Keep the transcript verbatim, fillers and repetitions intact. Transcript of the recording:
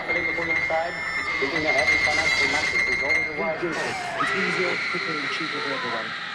shuffling before your side, thinking ahead and financial matters is always a wise call. It's easier, quicker, and cheaper for everyone.